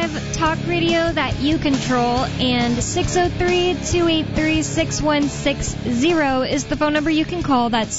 Live talk radio that you control, and 603-283-6160 is the phone number you can call. That's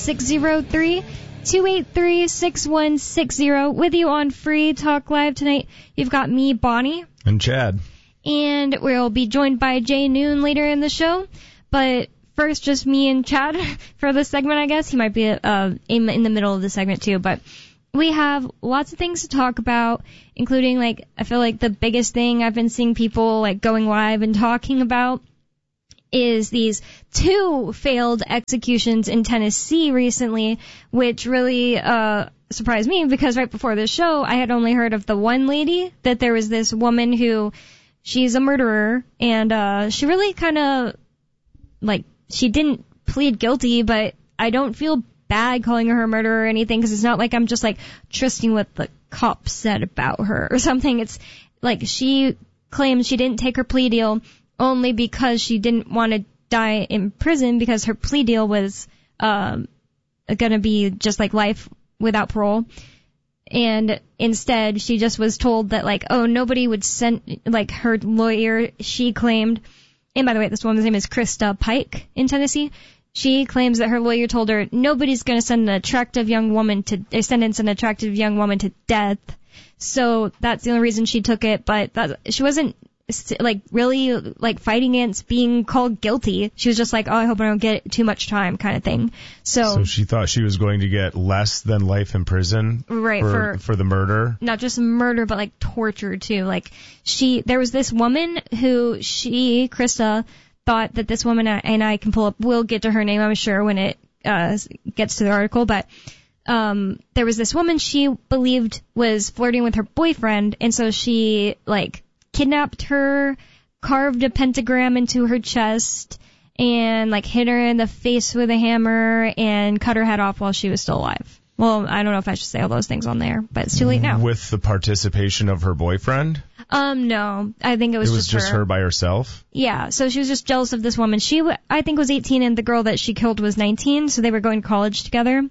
603-283-6160. With you on Free Talk Live tonight, you've got me, Bonnie. And Chad. And we'll be joined by Jay Noon later in the show. But first, just me and Chad for this segment, I guess. He might be in the middle of the segment, too. But we have lots of things to talk about, including, like, I feel like the biggest thing I've been seeing people, like, going live and talking about is these 2 failed executions in Tennessee recently, which really surprised me because right before the show, I had only heard of the one lady, that there was this woman who, she's a murderer, and she really kind of, like, she didn't plead guilty, but I don't feel bad calling her a murderer or anything, because it's not like I'm just, like, trusting what the cops said about her or something. It's like she claims she didn't take her plea deal only because she didn't want to die in prison, because her plea deal was going to be just, like, life without parole. And instead, she just was told that, like, oh, nobody would send, like, her lawyer, she claimed, and by the way, this woman's name is Krista Pike in Tennessee. She claims that her lawyer told her nobody's going to send an attractive young woman to death. So that's the only reason she took it. But she wasn't, like, really, like, fighting against being called guilty. She was just like, oh, I hope I don't get too much time, kind of thing. So she thought she was going to get less than life in prison, right, for the murder. Not just murder, but, like, torture too. Like, there was this woman who Krista, thought that this woman, and I can pull up, we'll get to her name, I'm sure, when it gets to the article, but there was this woman she believed was flirting with her boyfriend, and so she, like, kidnapped her, carved a pentagram into her chest, and, like, hit her in the face with a hammer, and cut her head off while she was still alive. Well, I don't know if I should say all those things on there, but it's too late now. With the participation of her boyfriend? No. I think it was just her by herself? Yeah, so she was just jealous of this woman. She, I think, was 18, and the girl that she killed was 19, so they were going to college together.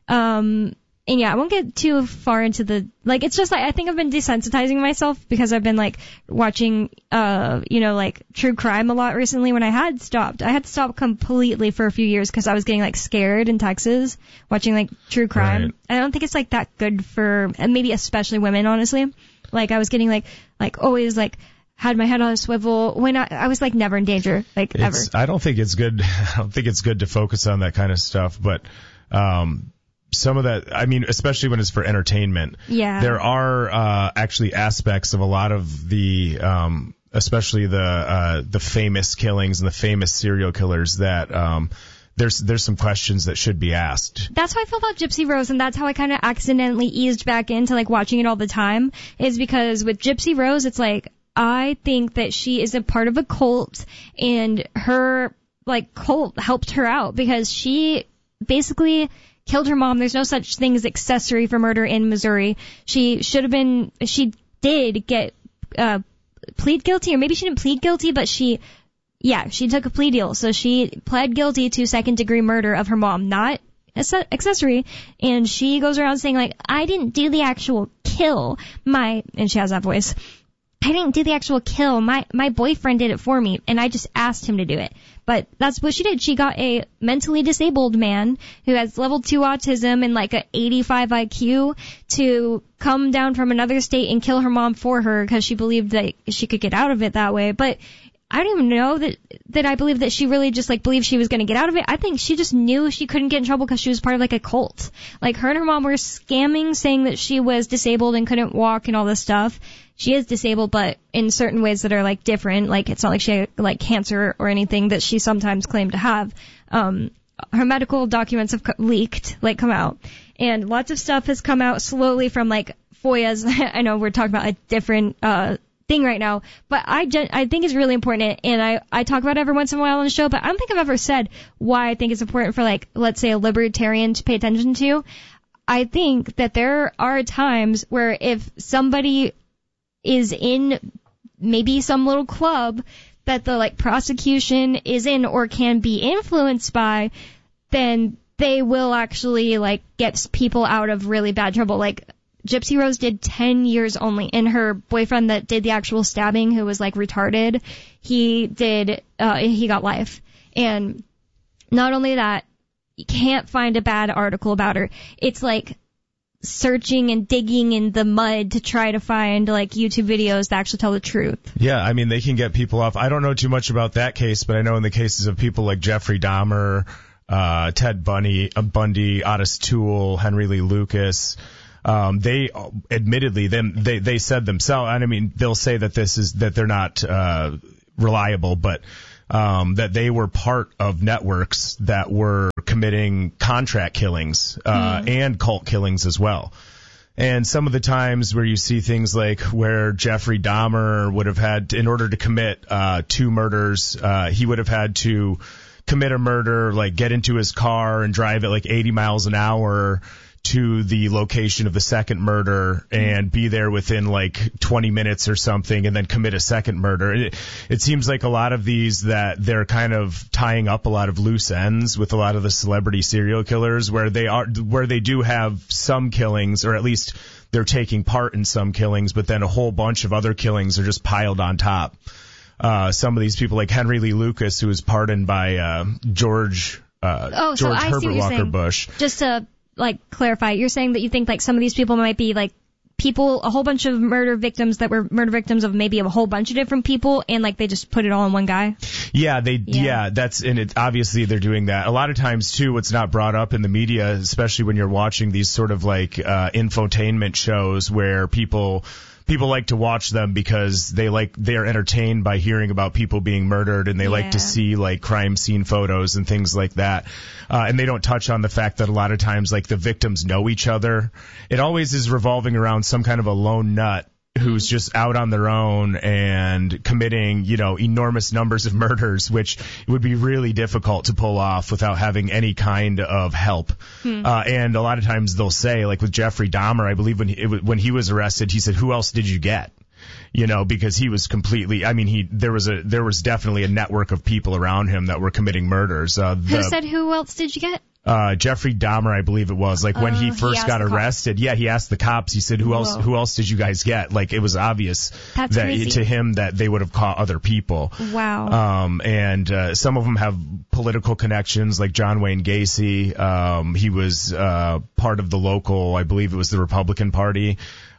And yeah, I won't get too far into like, it's just like, I think I've been desensitizing myself because I've been, like, watching, like, true crime a lot recently when I had stopped. I had to stop completely for a few years because I was getting, like, scared in Texas watching, like, true crime. Right. I don't think it's, like, that good for, maybe especially women, honestly. Like, I was getting, like, always, like, had my head on a swivel when I was, like, never in danger, like, ever. I don't think it's good to focus on that kind of stuff, but, some of that, I mean, especially when it's for entertainment. Yeah. There are actually aspects of a lot of the, especially the famous killings and the famous serial killers that there's some questions that should be asked. That's how I feel about Gypsy Rose, and that's how I kind of accidentally eased back into, like, watching it all the time, is because with Gypsy Rose, it's like, I think that she is a part of a cult, and her, like, cult helped her out because she basically killed her mom. There's no such thing as accessory for murder in Missouri. She did get plead guilty, or maybe she didn't plead guilty, but she took a plea deal. So she pled guilty to second-degree murder of her mom, not accessory. And she goes around saying, like, I didn't do the actual kill. And she has that voice. I didn't do the actual kill. My boyfriend did it for me, and I just asked him to do it. But that's what she did. She got a mentally disabled man who has level 2 autism and, like, a 85 IQ to come down from another state and kill her mom for her because she believed that she could get out of it that way. But I don't even know that I believe that she really just, like, believed she was going to get out of it. I think she just knew she couldn't get in trouble because she was part of, like, a cult. Like, her and her mom were scamming, saying that she was disabled and couldn't walk and all this stuff. She is disabled, but in certain ways that are, like, different. Like, it's not like she had, like, cancer or anything that she sometimes claimed to have. Her medical documents have come out. And lots of stuff has come out slowly from, like, FOIAs. I know we're talking about a different thing right now, but I think it's really important, and I talk about it every once in a while on the show, but I don't think I've ever said why I think it's important for, like, let's say a libertarian to pay attention to. I think that there are times where if somebody is in maybe some little club that the, like, prosecution is in or can be influenced by, then they will actually, like, get people out of really bad trouble. Like, Gypsy Rose did 10 years only, and her boyfriend that did the actual stabbing, who was like retarded, he got life. And not only that, you can't find a bad article about her. It's like searching and digging in the mud to try to find like YouTube videos that actually tell the truth. Yeah, I mean, they can get people off. I don't know too much about that case, but I know in the cases of people like Jeffrey Dahmer, Ted Bundy, Otis Toole, Henry Lee Lucas, they admittedly, they said themselves, and I mean, they'll say that that they're not reliable, but that they were part of networks that were committing contract killings and cult killings as well. And some of the times where you see things like where Jeffrey Dahmer would have had, in order to commit 2 murders, he would have had to commit a murder, like get into his car and drive at like 80 miles an hour to the location of the second murder and be there within like 20 minutes or something, and then commit a second murder. It seems like a lot of these that they're kind of tying up a lot of loose ends with a lot of the celebrity serial killers, where they do have some killings, or at least they're taking part in some killings, but then a whole bunch of other killings are just piled on top. Some of these people, like Henry Lee Lucas, who was pardoned by George Herbert Walker Bush. Just to like clarify, you're saying that you think like some of these people might be like a whole bunch of murder victims that were murder victims of maybe a whole bunch of different people, and like they just put it all in one guy? Yeah, obviously they're doing that. A lot of times too, what's not brought up in the media, especially when you're watching these sort of like infotainment shows where people like to watch them because they are entertained by hearing about people being murdered, and they like to see like crime scene photos and things like that. And they don't touch on the fact that a lot of times like the victims know each other. It always is revolving around some kind of a lone nut who's just out on their own and committing, enormous numbers of murders, which would be really difficult to pull off without having any kind of help. And a lot of times they'll say, like with Jeffrey Dahmer, I believe when he was arrested, he said, "Who else did you get?" Because he was completely, there was definitely a network of people around him that were committing murders. Who said, "Who else did you get"? Jeffrey Dahmer, I believe it was. Like when he first got arrested, he asked the cops. He said, "Who else did you guys get?" Like it was obvious to him that they would have caught other people. Wow. And some of them have political connections, like John Wayne Gacy. He was part of the local, I believe it was the Republican Party.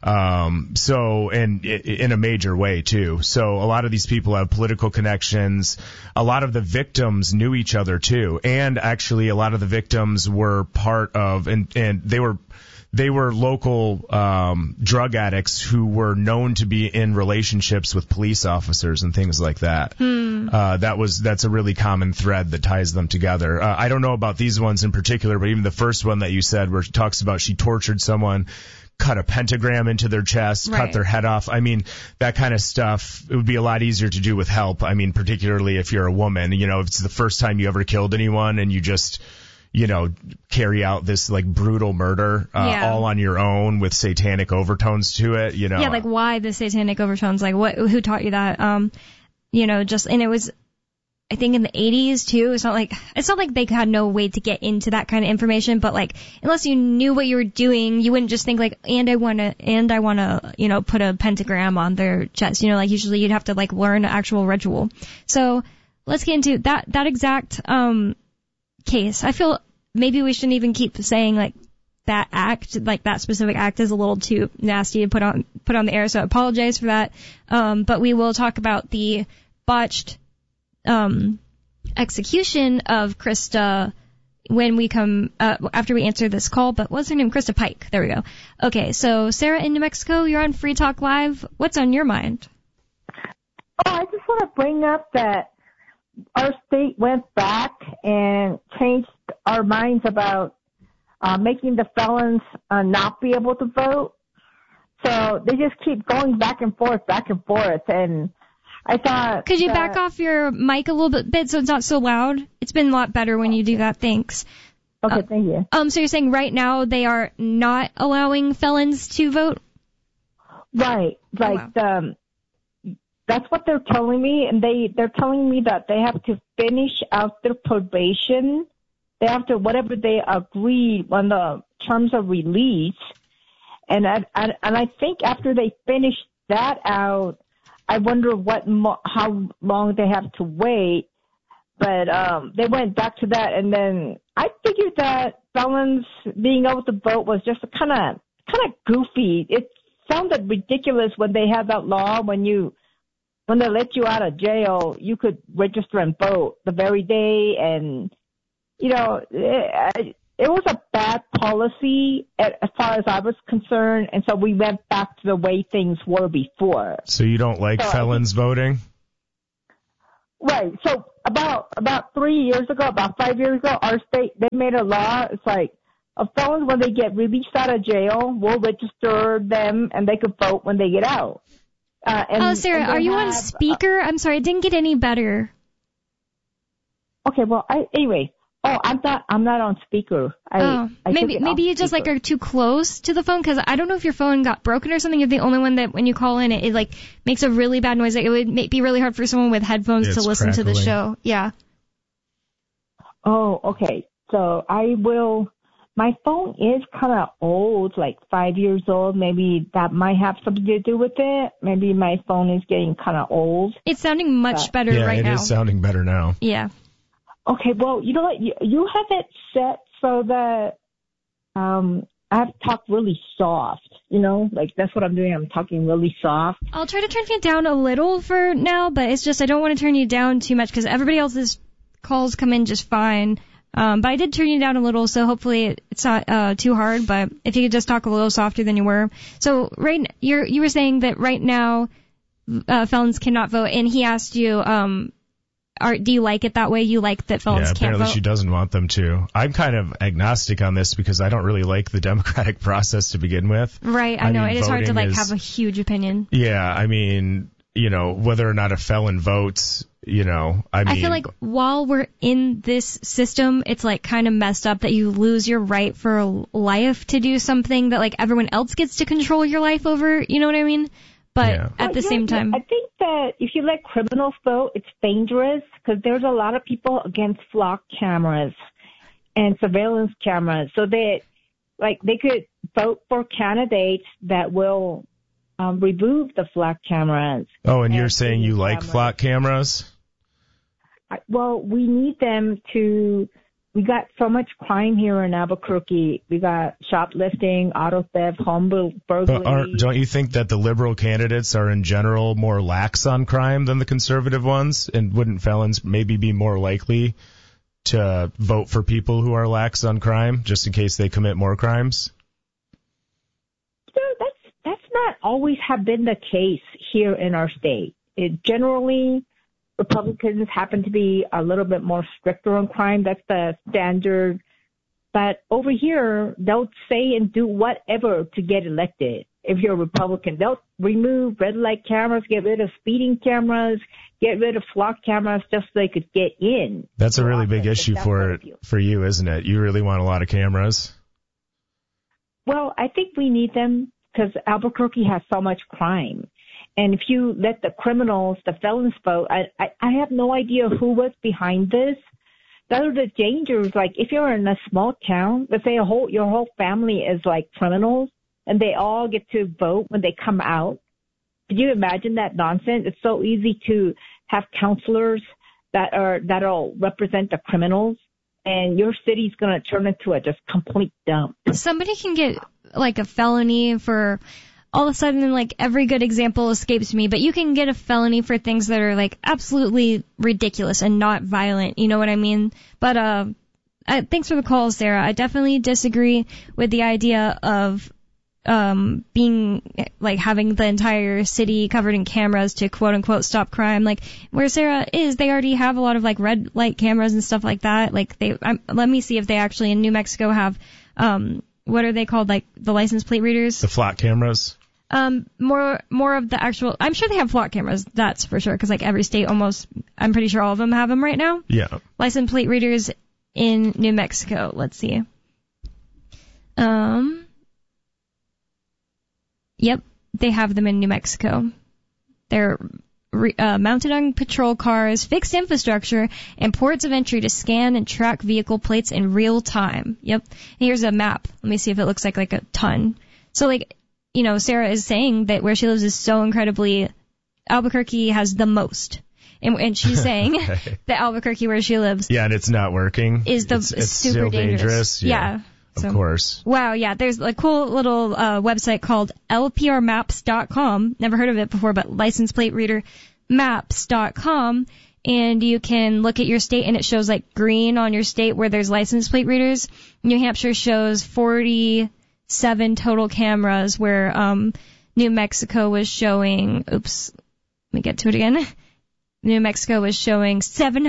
And in a major way too. So a lot of these people have political connections. A lot of the victims knew each other too. And actually a lot of the victims were part of, and they were local, drug addicts who were known to be in relationships with police officers and things like that. That's a really common thread that ties them together. I don't know about these ones in particular, but even the first one that you said where it talks about she tortured someone, cut a pentagram into their chest, cut their head off. That kind of stuff, it would be a lot easier to do with help. Particularly if you're a woman, if it's the first time you ever killed anyone and you just, carry out this like brutal murder, all on your own with satanic overtones to it, Yeah, like why the satanic overtones? Like who taught you that? And it was, I think in the 80s too. It's not like they had no way to get into that kind of information, but like unless you knew what you were doing, you wouldn't just think like, and I wanna, put a pentagram on their chest. Like usually you'd have to like learn an actual ritual. So let's get into that exact case. I feel maybe we shouldn't even keep saying like that act, like that specific act is a little too nasty to put on the air. So I apologize for that. But we will talk about the botched execution of Krista when we come after we answer this call. But what's her name? Krista Pike. There we go. Okay, so Sarah in New Mexico, you're on Free Talk Live. What's on your mind? Oh, I just want to bring up that our state went back and changed our minds about making the felons not be able to vote. So they just keep going back and forth, and I thought... Could you back off your mic a little bit so it's not so loud? It's been a lot better when you do that. Thanks. Okay, thank you. So you're saying right now they are not allowing felons to vote? Right. Like, that's what they're telling me, and they're telling me that they have to finish out their probation. They have to, whatever they agreed on the terms of release, And I think after they finish that out, I wonder how long they have to wait. But they went back to that, and then I figured that felons being able to vote was just kind of goofy. It sounded ridiculous when they had that law when they let you out of jail, you could register and vote the very day, and it was a bad policy as far as I was concerned, and so we went back to the way things were before. So you don't like felons voting? Right. So about 3 years ago, about 5 years ago, our state, they made a law. It's like felons, when they get released out of jail, we'll register them and they could vote when they get out. Sarah, are you on speaker? I'm sorry, I didn't get any better. Okay, well, anyway. Oh, I'm not on speaker. Maybe you just are too close to the phone, because I don't know if your phone got broken or something. You're the only one that when you call in, it makes a really bad noise. It would be really hard for someone with headphones to listen to the show. Yeah. Oh, okay. So I will. My phone is kind of old, like 5 years old. Maybe that might have something to do with it. Maybe my phone is getting kind of old. It's sounding much better right now. Yeah, it is sounding better now. Yeah. Okay, well, you know what? You have it set so that I have to talk really soft, that's what I'm doing. I'm talking really soft. I'll try to turn you down a little for now, but it's just I don't want to turn you down too much because everybody else's calls come in just fine. But I did turn you down a little, so hopefully it's not too hard, but if you could just talk a little softer than you were. So you were saying that right now felons cannot vote, and he asked you do you like it that way? You like that felons can't vote? Yeah, apparently she doesn't want them to. I'm kind of agnostic on this because I don't really like the democratic process to begin with. Right, I know. It is hard to have a huge opinion. Yeah, I mean, whether or not a felon votes, I feel like while we're in this system, it's kind of messed up that you lose your right for life to do something that everyone else gets to control your life over. You know what I mean? But at the same time, I think that if you let criminals vote, it's dangerous because there's a lot of people against flock cameras and surveillance cameras. So they could vote for candidates that will remove the flock cameras. Oh, and you're saying you like flock cameras? Well, we need them to. We got so much crime here in Albuquerque. We got shoplifting, auto theft, home burglary. But don't you think that the liberal candidates are in general more lax on crime than the conservative ones? And wouldn't felons maybe be more likely to vote for people who are lax on crime just in case they commit more crimes? That's not always have been the case here in our state. Generally, Republicans happen to be a little bit more stricter on crime. That's the standard. But over here, they'll say and do whatever to get elected. If you're a Republican, they'll remove red light cameras, get rid of speeding cameras, get rid of flock cameras just so they could get in. That's a really big issue for you, isn't it? You really want a lot of cameras? Well, I think we need them because Albuquerque has so much crime. And if you let the criminals, the felons vote, I have no idea who was behind this. Those are the dangers. If you're in a small town, let's say your whole family is criminals, and they all get to vote when they come out. Could you imagine that nonsense? It's so easy to have counselors that'll represent the criminals, and your city's going to turn into a just complete dump. Somebody can get a felony for. All of a sudden, every good example escapes me, but you can get a felony for things that are, absolutely ridiculous and not violent, you know what I mean? But, thanks for the call, Sarah. I definitely disagree with the idea of, being, having the entire city covered in cameras to quote-unquote stop crime. Where Sarah is, they already have a lot of, red light cameras and stuff like that. Let me see if they actually in New Mexico have, what are they called? The license plate readers? The flock cameras? More of the actual, I'm sure they have flock cameras, that's for sure, because every state almost, I'm pretty sure all of them have them right now. Yeah. License plate readers in New Mexico, let's see. Yep, they have them in New Mexico. They're mounted on patrol cars, fixed infrastructure, and ports of entry to scan and track vehicle plates in real time. Yep. And here's a map. Let me see if it looks like a ton. So Sarah is saying that where she lives is so incredibly, Albuquerque has the most. And she's saying that Albuquerque, where she lives, and it's not working. It's super dangerous. Yeah. Of course. Wow, yeah. There's a cool little website called lprmaps.com. Never heard of it before, but license plate reader maps.com. And you can look at your state, and it shows like green on your state where there's license plate readers. New Hampshire shows 47 total cameras, where New Mexico was showing. Oops, let me get to it again. New Mexico was showing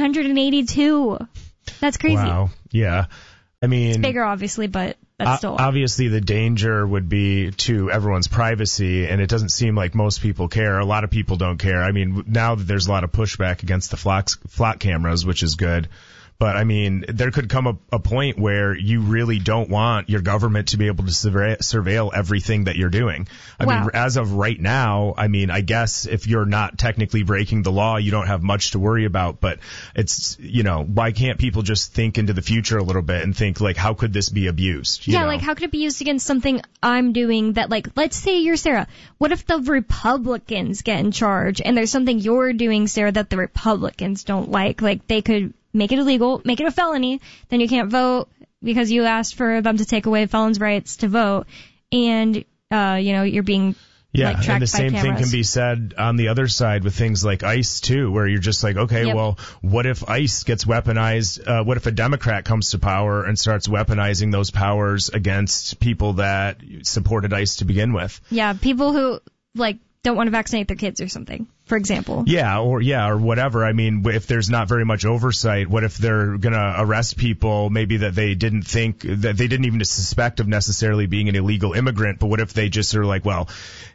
782. That's crazy. Wow. Yeah. I mean, it's bigger, obviously, but that's still. Obviously, the danger would be to everyone's privacy, and it doesn't seem like most people care. A lot of people don't care. I mean, now that there's a lot of pushback against the flock cameras, which is good. But, I mean, there could come a point where you really don't want your government to be able to surveil everything that you're doing. I mean, as of right now, I mean, I guess if you're not technically breaking the law, you don't have much to worry about. But it's, why can't people just think into the future a little bit and think, like, how could this be abused? You know? Like, how could it be used against something I'm doing that, like, let's say you're Sarah. What if the Republicans get in charge and there's something you're doing, Sarah, that the Republicans don't like? Like, they could make it illegal, make it a felony, then you can't vote because you asked for them to take away felons' rights to vote, and, you're being, tracked by cameras. And the same thing can be said on the other side with things like ICE, too, where you're just like, okay, well, what if ICE gets weaponized? What if a Democrat comes to power and starts weaponizing those powers against people that supported ICE to begin with? Yeah, people who, don't want to vaccinate their kids or something, for example. Or whatever. I mean, if there's not very much oversight, what if they're going to arrest people maybe that they didn't even suspect of necessarily being an illegal immigrant, but what if they just are like, well,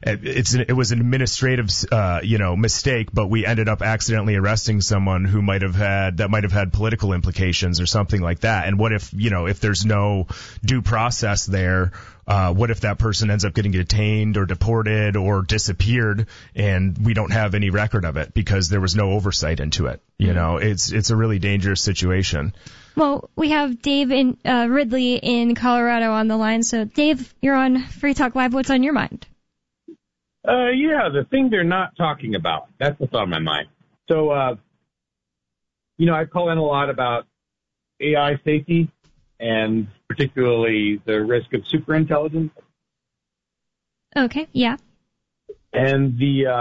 it was an administrative, mistake, but we ended up accidentally arresting someone who might have had political implications or something like that. And what if, if there's no due process there, what if that person ends up getting detained or deported or disappeared and we don't have any record of it because there was no oversight into it? It's a really dangerous situation. Well, we have Dave Ridley in Colorado on the line. So, Dave, you're on Free Talk Live. What's on your mind? The thing they're not talking about. That's what's on my mind. So, I call in a lot about AI safety, and particularly the risk of superintelligence. Okay, yeah. And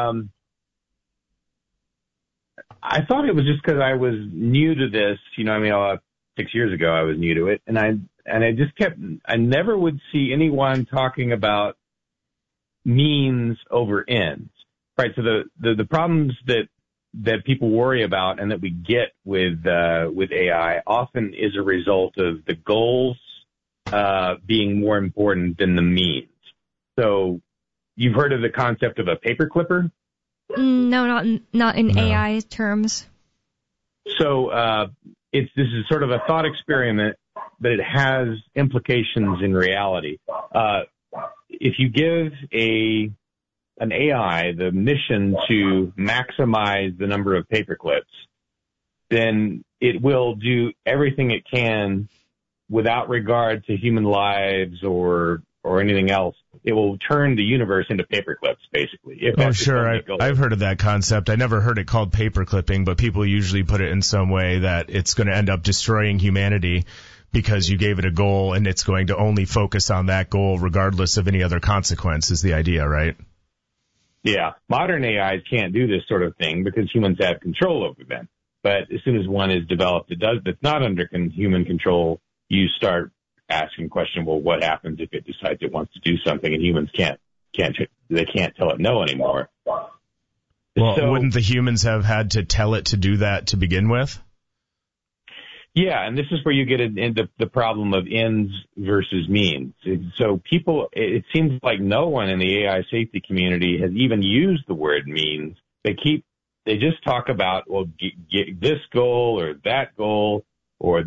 I thought it was just because I was new to this, 6 years ago I was new to it, and I never would see anyone talking about means over ends, right? So the problems that people worry about and that we get with AI often is a result of the goals being more important than the means. So you've heard of the concept of a paper clipper? No, not in AI terms. So this is sort of a thought experiment, but it has implications in reality. If you give an AI the mission to maximize the number of paper clips, then it will do everything it can without regard to human lives or anything else. It will turn the universe into paper clips, basically. Sure. I've heard of that concept. I never heard it called paper clipping, but people usually put it in some way that it's going to end up destroying humanity because you gave it a goal and it's going to only focus on that goal regardless of any other consequence is the idea, right? Yeah. Modern AIs can't do this sort of thing because humans have control over them. But as soon as one is developed that's not under human control, you start asking the question, well, what happens if it decides it wants to do something and humans can't tell it no anymore? Well, wouldn't the humans have had to tell it to do that to begin with? Yeah, and this is where you get into the problem of ends versus means. So it seems like no one in the AI safety community has even used the word means. They just talk about, well, get this goal or that goal, or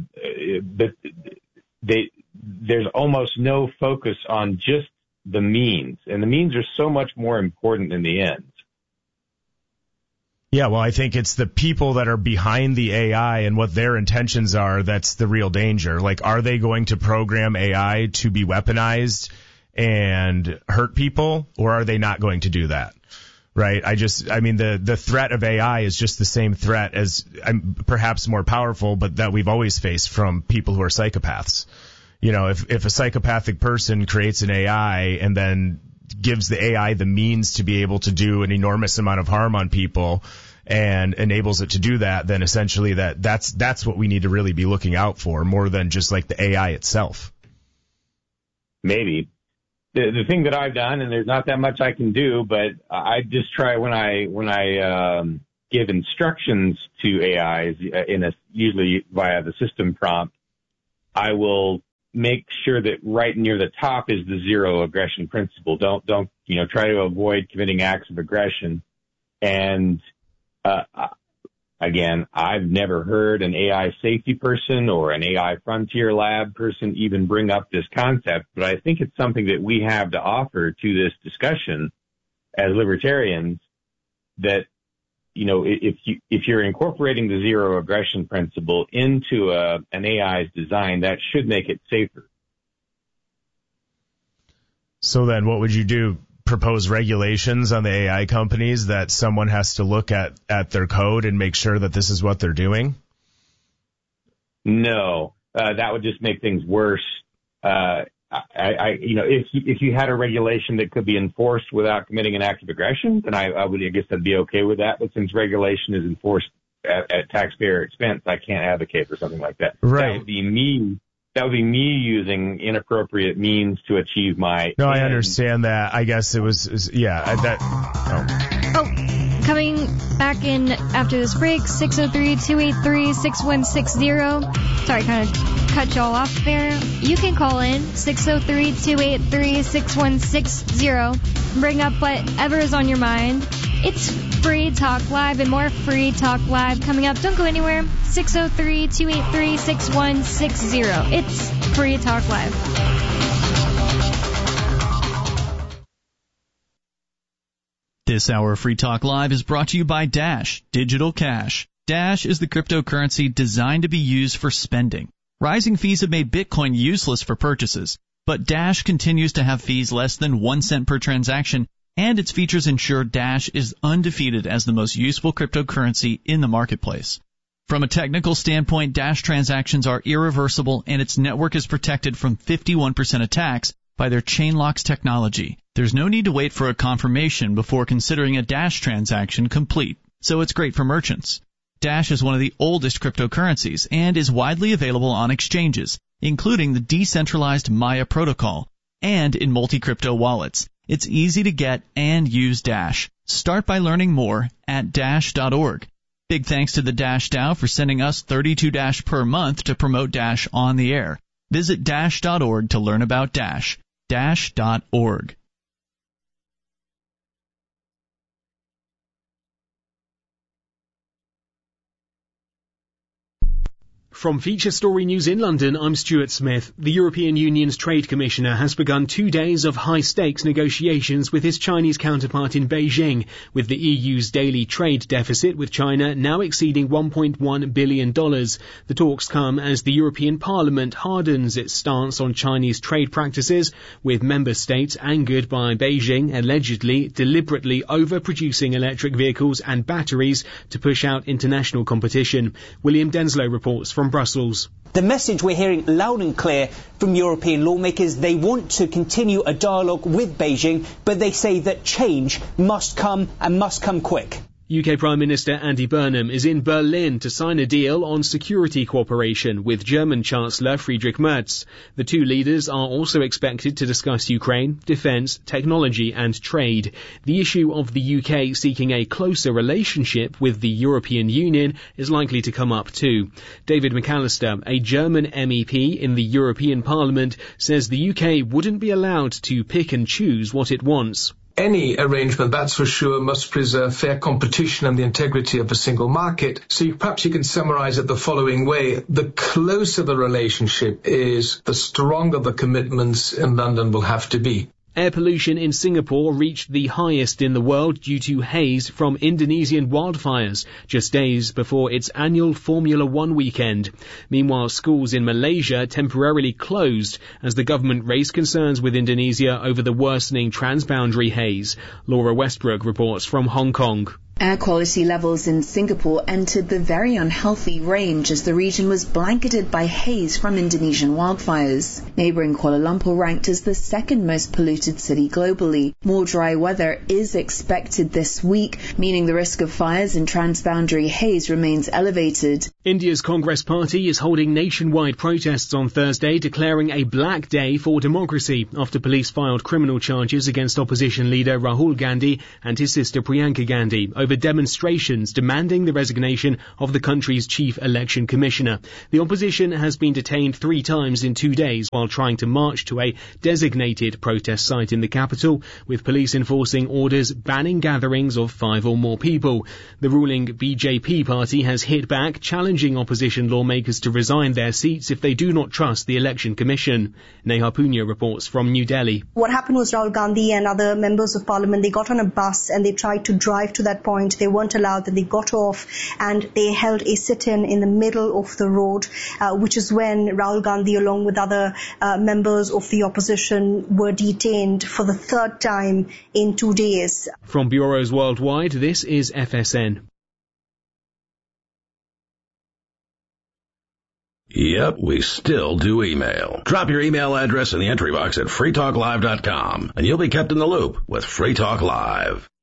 there's almost no focus on just the means. And the means are so much more important than the ends. Yeah, well, I think it's the people that are behind the AI and what their intentions are that's the real danger. Like, are they going to program AI to be weaponized and hurt people, or are they not going to do that? Right? The threat of AI is just the same threat as, perhaps more powerful, but that we've always faced from people who are psychopaths. You know, if a psychopathic person creates an AI and then gives the AI the means to be able to do an enormous amount of harm on people and enables it to do that, then essentially that's what we need to really be looking out for, more than just like the AI itself. Maybe. The thing that I've done, and there's not that much I can do, but I just try when I give instructions to AIs usually via the system prompt, I will make sure that right near the top is the zero aggression principle. Don't try to avoid committing acts of aggression. And again, I've never heard an AI safety person or an AI frontier lab person even bring up this concept, but I think it's something that we have to offer to this discussion as libertarians, that, you know, if you're incorporating the zero aggression principle into an AI's design, that should make it safer. So then what would you do? Propose regulations on the AI companies that someone has to look at their code and make sure that this is what they're doing? No, that would just make things worse. If you had a regulation that could be enforced without committing an act of aggression, then I guess I'd be okay with that. But since regulation is enforced at taxpayer expense, I can't advocate for something like that. Right. That would be me using inappropriate means to achieve my. No, I understand that. I guess it was Coming back in after this break, 603-283-6160. Sorry, kind of cut y'all off there. You can call in 603-283-6160. Bring up whatever is on your mind. It's Free Talk Live and more Free Talk Live coming up. Don't go anywhere. 603-283-6160. It's Free Talk Live. This hour of Free Talk Live is brought to you by Dash Digital Cash. Dash is the cryptocurrency designed to be used for spending. Rising fees have made Bitcoin useless for purchases, but Dash continues to have fees less than 1 cent per transaction, and its features ensure Dash is undefeated as the most useful cryptocurrency in the marketplace. From a technical standpoint, Dash transactions are irreversible, and its network is protected from 51% attacks by their Chainlocks technology. There's no need to wait for a confirmation before considering a Dash transaction complete, so it's great for merchants. Dash is one of the oldest cryptocurrencies and is widely available on exchanges, including the decentralized Maya protocol, and in multi-crypto wallets. It's easy to get and use Dash. Start by learning more at Dash.org. Big thanks to the Dash DAO for sending us 32 Dash per month to promote Dash on the air. Visit Dash.org to learn about Dash. Dash.org. From Feature Story News in London, I'm Stuart Smith. The European Union's Trade Commissioner has begun 2 days of high-stakes negotiations with his Chinese counterpart in Beijing, with the EU's daily trade deficit with China now exceeding $1.1 billion. The talks come as the European Parliament hardens its stance on Chinese trade practices, with member states angered by Beijing allegedly deliberately overproducing electric vehicles and batteries to push out international competition. William Denslow reports from Brussels. The message we're hearing loud and clear from European lawmakers, they want to continue a dialogue with Beijing, but they say that change must come and must come quick. UK Prime Minister Andy Burnham is in Berlin to sign a deal on security cooperation with German Chancellor Friedrich Merz. The two leaders are also expected to discuss Ukraine, defence, technology and trade. The issue of the UK seeking a closer relationship with the European Union is likely to come up too. David McAllister, a German MEP in the European Parliament, says the UK wouldn't be allowed to pick and choose what it wants. Any arrangement, that's for sure, must preserve fair competition and the integrity of the single market. So perhaps you can summarize it the following way. The closer the relationship is, the stronger the commitments in London will have to be. Air pollution in Singapore reached the highest in the world due to haze from Indonesian wildfires, just days before its annual Formula One weekend. Meanwhile, schools in Malaysia temporarily closed as the government raised concerns with Indonesia over the worsening transboundary haze. Laura Westbrook reports from Hong Kong. Air quality levels in Singapore entered the very unhealthy range as the region was blanketed by haze from Indonesian wildfires. Neighbouring Kuala Lumpur ranked as the second most polluted city globally. More dry weather is expected this week, meaning the risk of fires and transboundary haze remains elevated. India's Congress Party is holding nationwide protests on Thursday, declaring a black day for democracy after police filed criminal charges against opposition leader Rahul Gandhi and his sister Priyanka Gandhi over demonstrations demanding the resignation of the country's chief election commissioner. The opposition has been detained 3 times in 2 days while trying to march to a designated protest site in the capital, with police enforcing orders banning gatherings of 5 or more people. The ruling BJP party has hit back, challenging opposition lawmakers to resign their seats if they do not trust the election commission. Neha Punya reports from New Delhi. What happened was Rahul Gandhi and other members of parliament, they got on a bus and they tried to drive to that point. They weren't allowed, that they got off and they held a sit-in in the middle of the road, which is when Rahul Gandhi along with other members of the opposition were detained for the 3rd time in 2 days. From bureaus worldwide, this is FSN. Yep, we still do email. Drop your email address in the entry box at freetalklive.com and you'll be kept in the loop with Free Talk Live.